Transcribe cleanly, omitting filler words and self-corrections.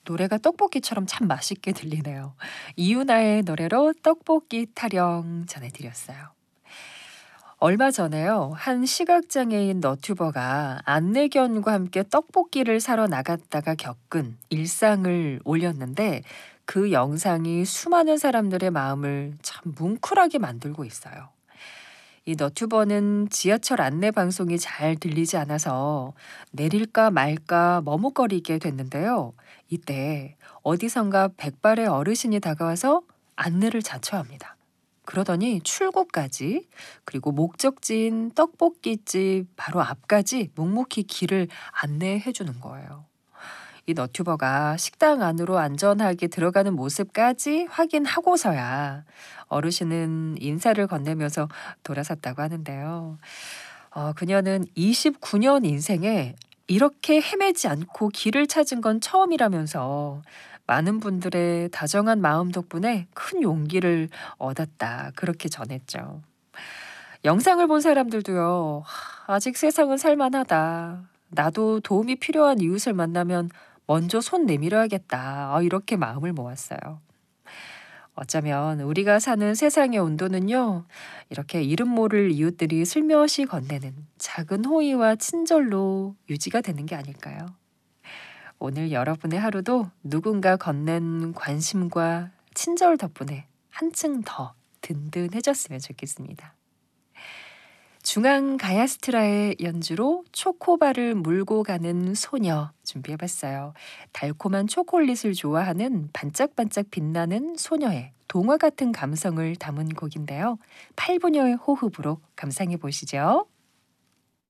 노래가 떡볶이처럼 참 맛있게 들리네요. 이유나의 노래로 떡볶이 타령 전해드렸어요. 얼마 전에요. 한 시각장애인 너튜버가 안내견과 함께 떡볶이를 사러 나갔다가 겪은 일상을 올렸는데 그 영상이 수많은 사람들의 마음을 참 뭉클하게 만들고 있어요. 이 너튜버는 지하철 안내 방송이 잘 들리지 않아서 내릴까 말까 머뭇거리게 됐는데요. 이때 어디선가 백발의 어르신이 다가와서 안내를 자처합니다. 그러더니 출구까지, 그리고 목적지인 떡볶이집 바로 앞까지 묵묵히 길을 안내해 주는 거예요. 이 너튜버가 식당 안으로 안전하게 들어가는 모습까지 확인하고서야 어르신은 인사를 건네면서 돌아섰다고 하는데요. 그녀는 29년 인생에 이렇게 헤매지 않고 길을 찾은 건 처음이라면서 많은 분들의 다정한 마음 덕분에 큰 용기를 얻었다. 그렇게 전했죠. 영상을 본 사람들도요. 아직 세상은 살만하다. 나도 도움이 필요한 이웃을 만나면 먼저 손 내밀어야겠다. 이렇게 마음을 모았어요. 어쩌면 우리가 사는 세상의 온도는요, 이렇게 이름 모를 이웃들이 슬며시 건네는 작은 호의와 친절로 유지가 되는 게 아닐까요? 오늘 여러분의 하루도 누군가 건넨 관심과 친절 덕분에 한층 더 든든해졌으면 좋겠습니다. 중앙 가야스트라의 연주로 초코바를 물고 가는 소녀 준비해봤어요. 달콤한 초콜릿을 좋아하는 반짝반짝 빛나는 소녀의 동화 같은 감성을 담은 곡인데요. 8분여의 호흡으로 감상해 보시죠.